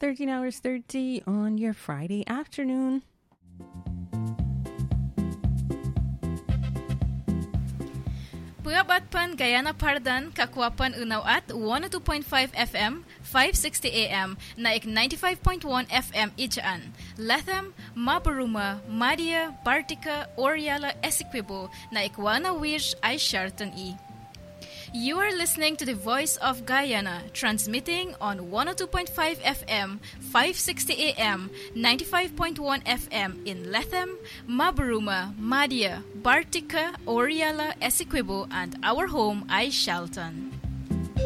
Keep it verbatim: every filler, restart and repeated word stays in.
thirteen hours thirty on your Friday afternoon. Pengabat pan Gayana Pardan, Kakwapan Unaw at one oh two point five F M, five sixty A M, naik ninety-five point one F M Ichaan. Latham, Mabaruma, Madia, Bartica, Oriala, Essequibo, naik Wana Wish, ay Sharton E. You are listening to the Voice of Guyana, transmitting on one oh two point five F M, five sixty A M, ninety-five point one F M in Latham, Mabaruma, Madia, Bartica, Oriala, Essequibo, and our home, ay Shalton.